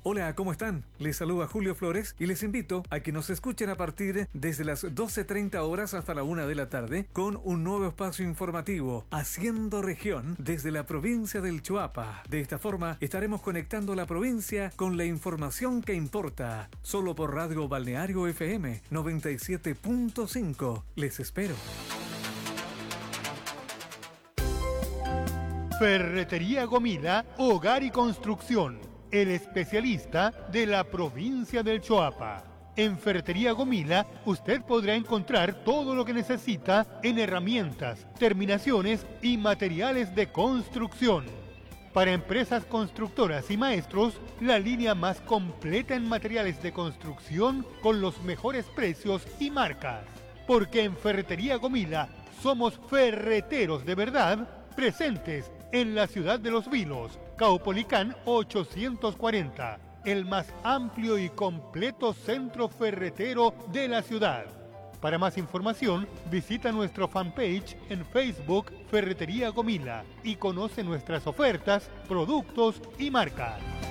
Hola, ¿cómo están? Les saluda Julio Flores y les invito a que nos escuchen a partir desde las 12:30 horas hasta la 1 de la tarde con un nuevo espacio informativo, Haciendo Región, desde la provincia del Choapa. De esta forma estaremos conectando la provincia con la información que importa, solo por Radio Balneario FM 97.5. Les espero. Ferretería Gomila, Hogar y Construcción, el especialista de la provincia del Choapa. En Ferretería Gomila, usted podrá encontrar todo lo que necesita en herramientas, terminaciones y materiales de construcción. Para empresas constructoras y maestros, la línea más completa en materiales de construcción con los mejores precios y marcas. Porque en Ferretería Gomila somos ferreteros de verdad, presentes en la ciudad de Los Vilos, Caupolicán 840, el más amplio y completo centro ferretero de la ciudad. Para más información, visita nuestro fanpage en Facebook Ferretería Gomila y conoce nuestras ofertas, productos y marcas.